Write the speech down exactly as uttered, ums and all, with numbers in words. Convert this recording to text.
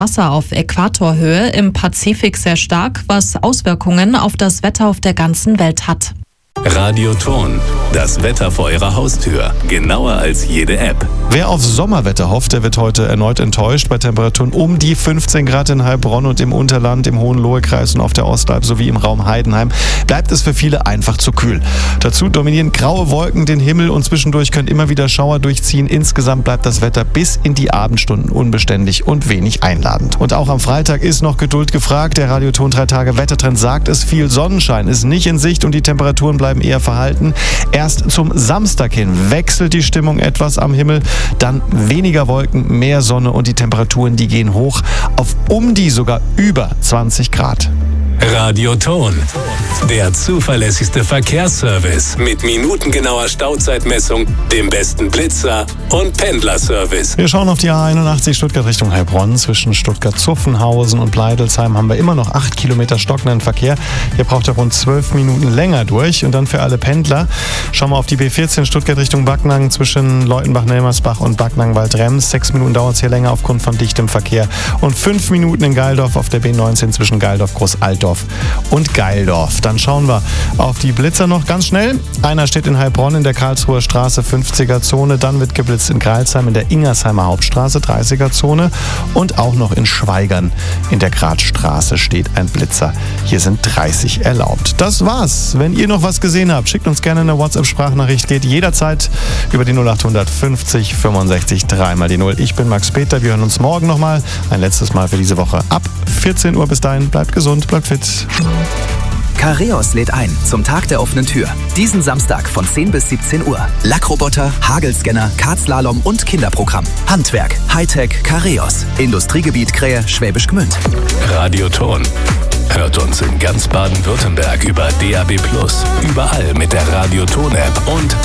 Wasser auf Äquatorhöhe im Pazifik sehr stark, was Auswirkungen auf das Wetter auf der ganzen Welt hat. Radioton, das Wetter vor Ihrer Haustür. Genauer als jede App. Wer auf Sommerwetter hofft, der wird heute erneut enttäuscht. Bei Temperaturen um die fünfzehn Grad in Heilbronn und im Unterland, im Hohenlohe-Kreis und auf der Ostalb sowie im Raum Heidenheim bleibt es für viele einfach zu kühl. Dazu dominieren graue Wolken den Himmel und zwischendurch können immer wieder Schauer durchziehen. Insgesamt bleibt das Wetter bis in die Abendstunden unbeständig und wenig einladend. Und auch am Freitag ist noch Geduld gefragt. Der Radioton drei Tage Wettertrend sagt es, viel Sonnenschein ist nicht in Sicht und die Temperaturen bleiben eher verhalten. Erst zum Samstag hin wechselt die Stimmung etwas am Himmel, dann weniger Wolken, mehr Sonne und die Temperaturen, die gehen hoch auf um die sogar über zwanzig Grad. Radioton, der zuverlässigste Verkehrsservice mit minutengenauer Stauzeitmessung, dem besten Blitzer und Pendlerservice. Wir schauen auf die A einundachtzig Stuttgart Richtung Heilbronn. Zwischen Stuttgart-Zuffenhausen und Bleidelsheim haben wir immer noch acht Kilometer stockenden Verkehr. Hier braucht er rund zwölf Minuten länger durch. Und dann für alle Pendler schauen wir auf die B vierzehn Stuttgart Richtung Backnang zwischen Leutenbach-Nelmersbach und Backnang-Waldrems. Sechs Minuten dauert es hier länger aufgrund von dichtem Verkehr. Und fünf Minuten in Geildorf auf der B neunzehn zwischen Geildorf-Großaltdorf und Geildorf. Dann schauen wir auf die Blitzer noch ganz schnell. Einer steht in Heilbronn in der Karlsruher Straße, fünfziger Zone. Dann wird geblitzt in Greilsheim in der Ingersheimer Hauptstraße, dreißiger Zone. Und auch noch in Schweigern in der Gradstraße steht ein Blitzer. Hier sind dreißig erlaubt. Das war's. Wenn ihr noch was gesehen habt, schickt uns gerne eine WhatsApp-Sprachnachricht. Geht jederzeit über die null acht fünfzig fünfundsechzig drei mal die null. Ich bin Max Peter. Wir hören uns morgen nochmal. Ein letztes Mal für diese Woche ab vierzehn Uhr. Bis dahin, bleibt gesund, bleibt fit. Careos lädt ein zum Tag der offenen Tür. Diesen Samstag von zehn bis siebzehn Uhr. Lackroboter, Hagelscanner, Kartslalom und Kinderprogramm. Handwerk, Hightech, Careos. Industriegebiet Krähe, Schwäbisch Gmünd. Radioton. Hört uns in ganz Baden-Württemberg über D A B plus, überall mit der Radioton-App und